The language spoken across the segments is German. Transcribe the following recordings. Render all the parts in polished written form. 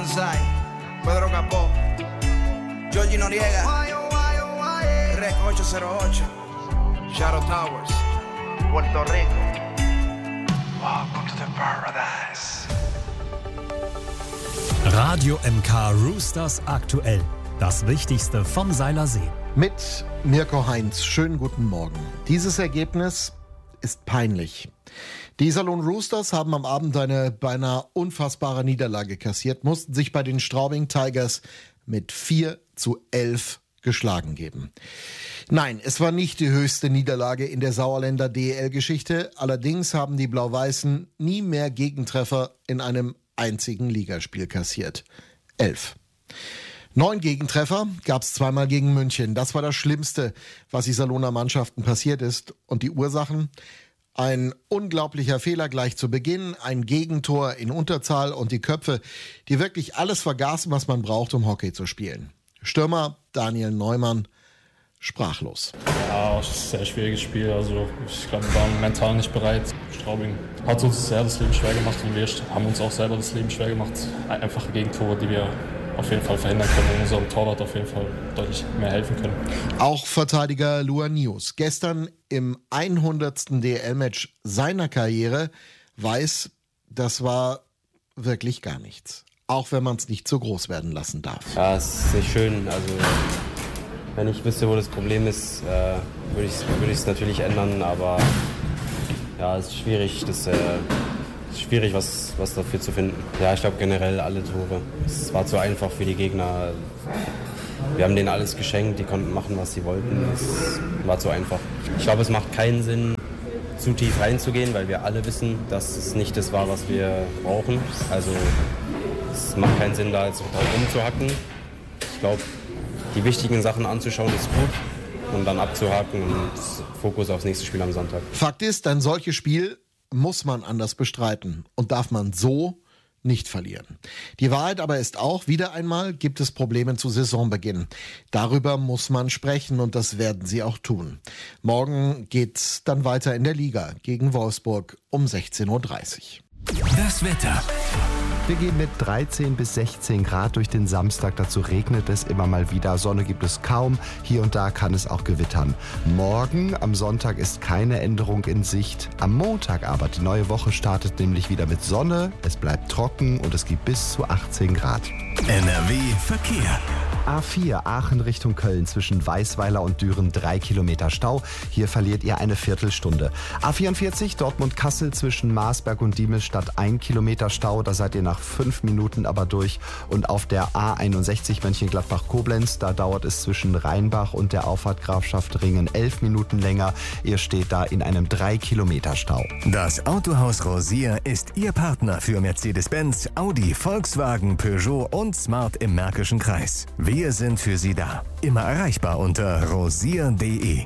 Banzai, Pedro Capó, Georgie Noriega, Rec 808, Shadow Towers, Puerto Rico. Welcome to the paradise. Radio MK Roosters aktuell. Das Wichtigste vom Seilersee. Mit Mirko Heinz. Schönen guten Morgen. Dieses Ergebnis ist peinlich. Die Iserlohn Roosters haben am Abend eine beinahe unfassbare Niederlage kassiert, mussten sich bei den Straubing Tigers mit 4-11 geschlagen geben. Nein, es war nicht die höchste Niederlage in der Sauerländer DEL-Geschichte. Allerdings haben die Blau-Weißen nie mehr Gegentreffer in einem einzigen Ligaspiel kassiert. 11. 9 Gegentreffer gab es zweimal gegen München. Das war das Schlimmste, was Iserlohner Mannschaften passiert ist. Und die Ursachen? Ein unglaublicher Fehler gleich zu Beginn, ein Gegentor in Unterzahl und die Köpfe, die wirklich alles vergaßen, was man braucht, um Hockey zu spielen. Stürmer Daniel Neumann sprachlos. Ja, es ist ein sehr schwieriges Spiel. Also ich glaube, wir waren mental nicht bereit. Straubing hat uns sehr das Leben schwer gemacht und wir haben uns auch selber das Leben schwer gemacht. Einfache Gegentore, die wir auf jeden Fall verhindern können und unserem Torwart auf jeden Fall deutlich mehr helfen können. Auch Verteidiger Luan News, gestern im 100. DL-Match seiner Karriere, weiß, das war wirklich gar nichts. Auch wenn man es nicht so groß werden lassen darf. Ja, es ist nicht schön. Also wenn ich wüsste, wo das Problem ist, würde ich es natürlich ändern. Aber ja, es ist schwierig. Es ist schwierig, was dafür zu finden. Ja, ich glaube generell alle Tore. Es war zu einfach für die Gegner. Wir haben denen alles geschenkt, die konnten machen, was sie wollten. Es war zu einfach. Ich glaube, es macht keinen Sinn, zu tief reinzugehen, weil wir alle wissen, dass es nicht das war, was wir brauchen. Also es macht keinen Sinn, da jetzt drauf rumzuhacken. Ich glaube, die wichtigen Sachen anzuschauen ist gut und dann abzuhaken und Fokus aufs nächste Spiel am Sonntag. Fakt ist, ein solches Spiel muss man anders bestreiten und darf man so nicht verlieren. Die Wahrheit aber ist auch, wieder einmal gibt es Probleme zu Saisonbeginn. Darüber muss man sprechen und das werden sie auch tun. Morgen geht's dann weiter in der Liga gegen Wolfsburg um 16:30 Uhr. Das Wetter. Wir gehen mit 13 bis 16 Grad durch den Samstag. Dazu regnet es immer mal wieder. Sonne gibt es kaum. Hier und da kann es auch gewittern. Morgen, am Sonntag, ist keine Änderung in Sicht. Am Montag aber, die neue Woche startet nämlich wieder mit Sonne. Es bleibt trocken und es gibt bis zu 18 Grad. NRW Verkehr. A4 Aachen Richtung Köln zwischen Weißweiler und Düren 3 Kilometer Stau. Hier verliert ihr eine Viertelstunde. A44 Dortmund-Kassel zwischen Marsberg und Diemelstadt 1 Kilometer Stau. Da seid ihr nach 5 Minuten aber durch. Und auf der A61 Mönchengladbach-Koblenz, da dauert es zwischen Rheinbach und der Auffahrt Grafschaft Ringen 11 Minuten länger. Ihr steht da in einem 3 Kilometer Stau. Das Autohaus Rosier ist Ihr Partner für Mercedes-Benz, Audi, Volkswagen, Peugeot und Smart im Märkischen Kreis. Wir sind für Sie da. Immer erreichbar unter rosier.de.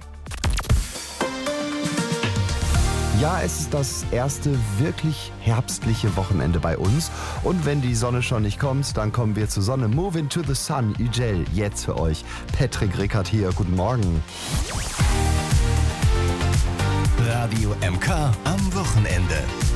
Ja, es ist das erste wirklich herbstliche Wochenende bei uns. Und wenn die Sonne schon nicht kommt, dann kommen wir zur Sonne. Move into the sun, Ügel, jetzt für euch. Patrick Rickert hier, guten Morgen. Radio MK am Wochenende.